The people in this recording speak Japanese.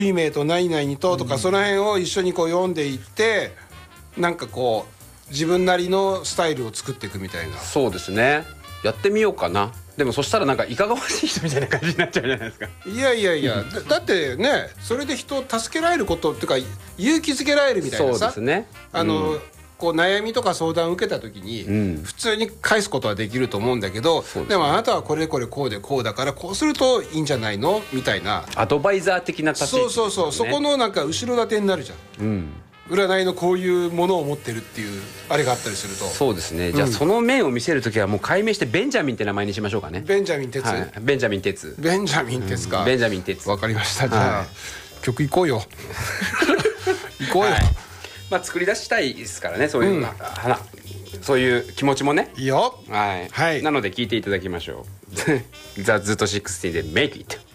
B名と何々にととか、その辺を一緒にこう読んでいって、なんかこう自分なりのスタイルを作っていくみたいな。 そうですね、やってみようかな。でもそしたらなんかいかがわしい人みたいな感じになっちゃうじゃないですか。 いやいやいやだってね、それで人を助けられることっていうか勇気づけられるみたいなさ。 そうですね、 こう悩みとか相談を受けた時に、普通に返すことはできると思うんだけど、でもあなたはこれこれこうでこうだからこうするといいんじゃないのみたいなアドバイザー的な立ち位置、 そう、そこのなんか後ろ盾になるじゃん、占いのこういうものを持ってるっていうあれがあったりすると。 そうですね、じゃあその面を見せるときはもう改名してベンジャミンって名前にしましょうかね。 ベンジャミン哲、 ベンジャミン哲、 ベンジャミン哲か、 ベンジャミン哲、 わかりました。じゃあ、曲行こうよ行こうよ、 まあ作り出したいですからね、そういう、そういう気持ちもね。 いいよ。 はい、なので聞いていただきましょう。ザ・ズート16で Make It。